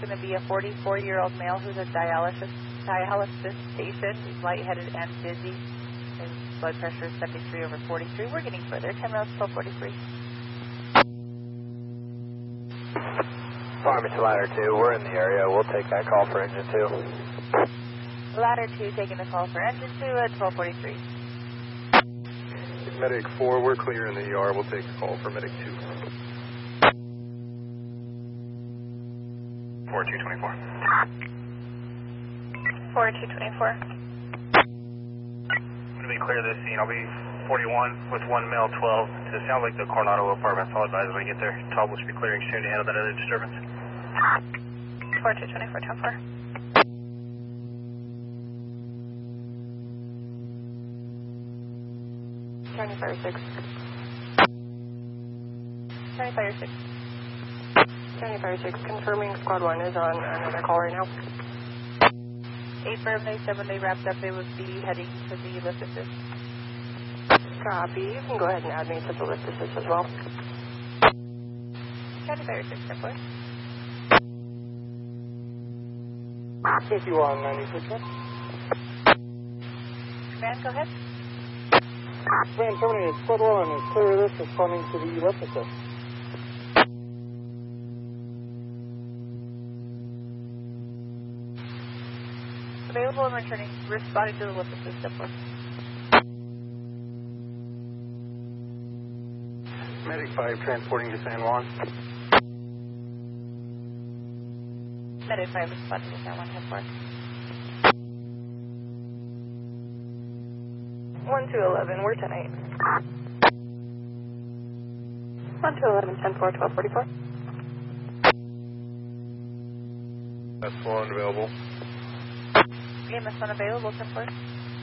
going to be a 44-year-old male who's at dialysis station. He's lightheaded and dizzy. His blood pressure is 73/43. We're getting further. 10 minutes, 12:43. Farming to Ladder 2, we're in the area. We'll take that call for engine 2. Ladder 2 taking the call for engine 2 at 12:43. Medic 4, we're clear in the ER. We'll take the call for Medic 2. 4224. 4224. I'm going to be clear of this scene. I'll be 41 with 1 male 12. It sounds like the Coronado apartment. I'll advise when I get there. Todd will be clearing soon to handle that other disturbance. 4224, 10-4. County Fire 6. County Fire 6. County Fire 6, confirming Squad 1 is on another call right now. 8 firm, they said when they wrapped up they would be heading to the lift assist. Copy. You can go ahead and add me to the lift assist as well. County Fire 6, 10-4. 5196. Command, go ahead. Command terminated. Squad 1 is clear of this, responding to the lift assist. Available and returning, responding to the lift assist, 10-4. Medic 5 transporting to San Juan. Medic 5 responding to San Juan, 10-4. 1211, we're 10-8. 1211, 10-4, 1244. That's 4 unavailable. EMS unavailable, 10-4.